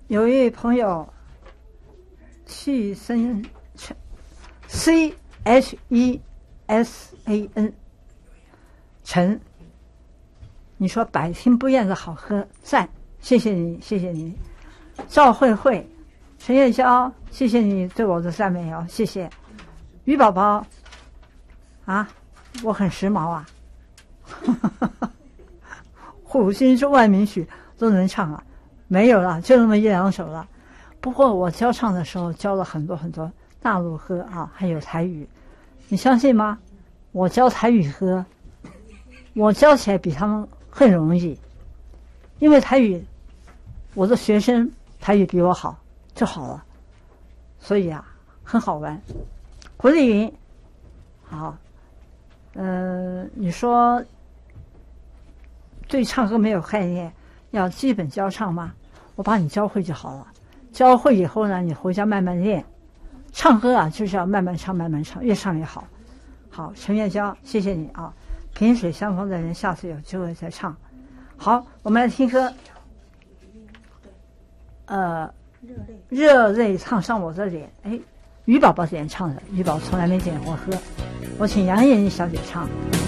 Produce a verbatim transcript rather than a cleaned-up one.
有一位朋友去森 C H E S A N 陈，你说百听不厌的好喝，赞，谢谢你，谢谢你。赵慧慧，陈月娇，谢谢你对我的赞美哦，谢谢。于宝宝，啊，我很时髦啊，虎心中万民曲都能唱啊，没有了，就那么一两首了。不过我教唱的时候教了很多很多大陆歌啊，还有台语，你相信吗？我教台语歌，我教起来比他们更容易，因为台语，我的学生台语比我好就好了，所以啊，很好玩。胡丽云，好，嗯、呃，你说对唱歌没有概念，要基本教唱吗？我把你教会就好了。教会以后呢，你回家慢慢练。唱歌啊，就是要慢慢唱，慢慢唱，越唱越好。好，陈月娇，谢谢你啊！萍水相逢的人，下次有机会再唱。好，我们来听歌。呃，热泪烫伤我的脸。哎，于宝宝点唱的，于宝从来没点过歌。我请杨艳妮小姐唱。